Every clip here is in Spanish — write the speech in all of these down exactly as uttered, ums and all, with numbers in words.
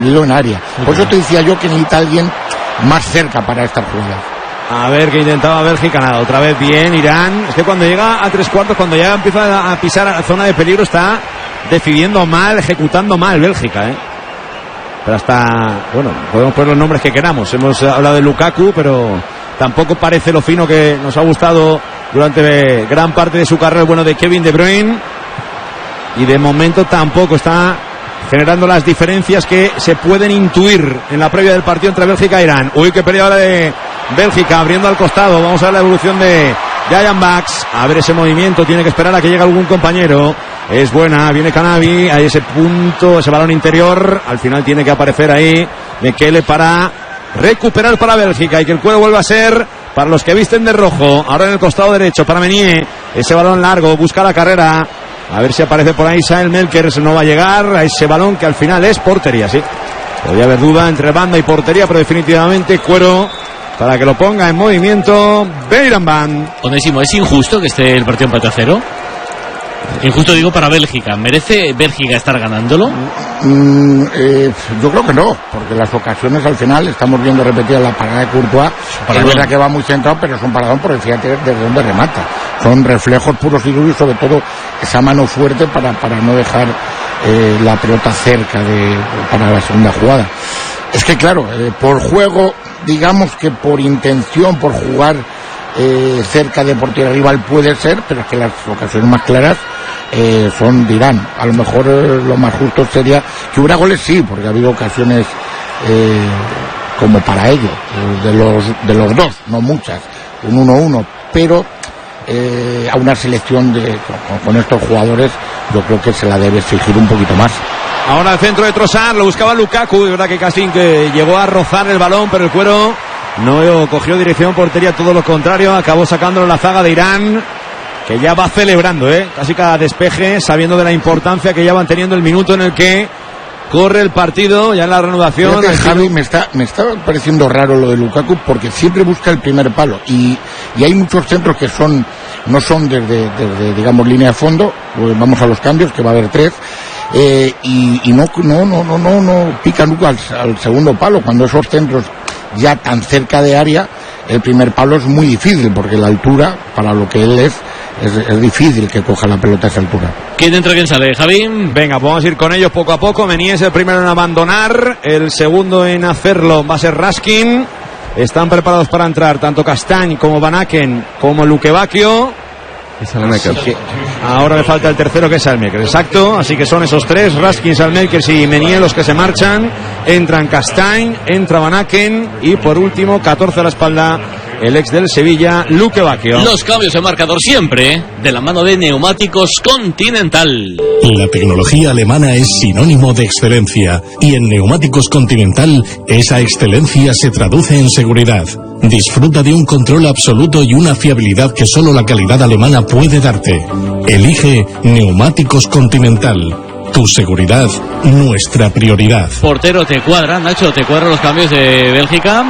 en área. Por eso te decía yo que necesita alguien más cerca para estas jugadas. A ver qué intentaba Bélgica, nada, otra vez bien Irán. Es que cuando llega a tres cuartos, cuando ya empieza a pisar a la zona de peligro, está decidiendo mal, ejecutando mal Bélgica, ¿eh? Pero hasta, bueno, podemos poner los nombres que queramos. Hemos hablado de Lukaku, pero tampoco parece lo fino que nos ha gustado durante gran parte de su carrera el bueno de Kevin De Bruyne. Y de momento tampoco está generando las diferencias que se pueden intuir en la previa del partido entre Bélgica e Irán. Uy, qué pelea ahora de Bélgica, abriendo al costado. Vamos a ver la evolución de Jayan Bax. A ver ese movimiento, tiene que esperar a que llegue algún compañero. Es buena, viene Canavi, hay ese punto, ese balón interior. Al final tiene que aparecer ahí Mekele para recuperar para Bélgica y que el cuero vuelva a ser para los que visten de rojo. Ahora en el costado derecho para Meunier. Ese balón largo, busca la carrera. A ver si aparece por ahí Sael Melkers. No va a llegar a ese balón que al final es portería, sí. Podría haber duda entre banda y portería, pero definitivamente cuero para que lo ponga en movimiento Beiranvand. Onésimo, ¿es injusto que esté el partido empate a cero? Injusto digo para Bélgica. ¿Merece Bélgica estar ganándolo? Mm, eh, yo creo que no, porque las ocasiones al final estamos viendo repetidas la parada de Courtois. Es verdad que va muy centrado, pero es un paradón porque fíjate desde dónde remata. Son reflejos puros y duros y sobre todo esa mano fuerte para, para no dejar eh, la pelota cerca de, para la segunda jugada. Es que claro, eh, por juego, digamos que por intención, por jugar eh, cerca de portería rival puede ser, pero es que las ocasiones más claras eh, son de Irán. A lo mejor eh, lo más justo sería que hubiera goles, sí, porque ha habido ocasiones eh, como para ello, eh, de los de los dos, no muchas, un uno uno, pero eh, a una selección de con, con estos jugadores yo creo que se la debe exigir un poquito más. Ahora el centro de Trossard, lo buscaba Lukaku, de verdad que casi que llegó a rozar el balón, pero el cuero no cogió dirección portería, todo lo contrario, acabó sacándolo la zaga de Irán, que ya va celebrando, ¿eh? Casi cada despeje, sabiendo de la importancia que ya van teniendo el minuto en el que corre el partido, ya en la reanudación. Fíjate, Javi, me está, me está pareciendo raro lo de Lukaku, porque siempre busca el primer palo, y, y hay muchos centros que son, no son desde, desde digamos, línea de fondo. Pues vamos a los cambios, que va a haber tres. Eh, y, y no, no, no, no, no, no pica nunca al, al segundo palo. Cuando esos centros ya tan cerca de área, el primer palo es muy difícil, porque la altura, para lo que él es, es, es difícil que coja la pelota a esa altura. ¿Quién entra, quién sale, Javi? Venga, pues vamos a ir con ellos poco a poco. Meunier es el primero en abandonar, el segundo en hacerlo va a ser Raskin. Están preparados para entrar tanto Castagne como Van Aken como Lukebakio. Que ahora le falta el tercero, que es Salmakers, exacto, así que son esos tres, Raskin, Salmakers y Meunier los que se marchan. Entran Castagne, entra Van Aken y por último, catorce a la espalda, el ex del Sevilla, Lukebakio. Los cambios de marcador siempre de la mano de Neumáticos Continental. La tecnología alemana es sinónimo de excelencia, y en Neumáticos Continental esa excelencia se traduce en seguridad. Disfruta de un control absoluto y una fiabilidad que solo la calidad alemana puede darte. Elige Neumáticos Continental. Tu seguridad, nuestra prioridad. Portero, ¿te cuadra, Nacho? ¿Te cuadran los cambios de Bélgica?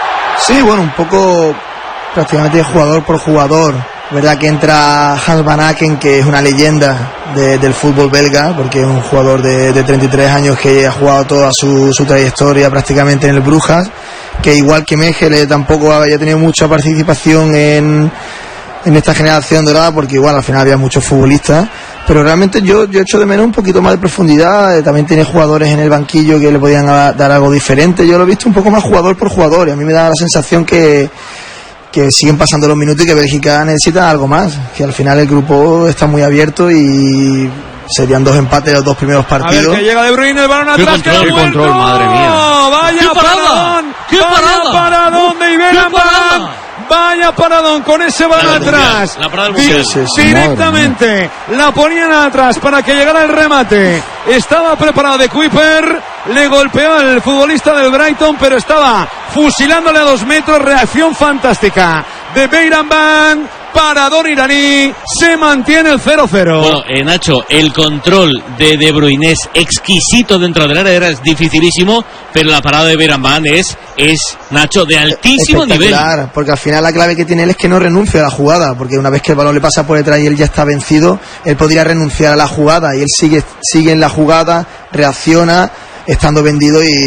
Sí, bueno, un poco prácticamente jugador por jugador. Verdad que entra Hans Van Aken, que es una leyenda de, del fútbol belga, porque es un jugador de, de treinta y tres años que ha jugado toda su, su trayectoria prácticamente en el Brujas, que igual que Mechelen tampoco había tenido mucha participación en, en esta generación dorada, porque igual al final había muchos futbolistas, pero realmente yo, yo echo de menos un poquito más de profundidad. También tiene jugadores en el banquillo que le podían dar algo diferente. Yo lo he visto un poco más jugador por jugador, y a mí me da la sensación que que siguen pasando los minutos y que Bélgica necesita algo más, que al final el grupo está muy abierto y serían dos empates los dos primeros partidos. A ver que llega De Bruyne, el balón atrás, qué control, qué control, madre mía. Vaya ¡Qué parada! paradón, ¡Qué vaya parada! paradón de Iberambán. Vaya paradón con ese balón La atrás. mundial, la parada del mundial. Sí, sí, sí, Directamente la ponían atrás para que llegara el remate. Estaba preparado de Kuiper, le golpeó al futbolista del Brighton, pero estaba fusilándole a dos metros. Reacción fantástica de Beiranvand. Parador iraní, se mantiene el cero cero. Bueno, eh, Nacho, el control de De Bruyne es exquisito dentro del área, era dificilísimo, pero la parada de Beiranvand es, es, Nacho, de altísimo nivel. Porque al final la clave que tiene él es que no renuncia a la jugada, porque una vez que el balón le pasa por detrás y él ya está vencido, él podría renunciar a la jugada, y él sigue, sigue en la jugada, reacciona estando vendido y,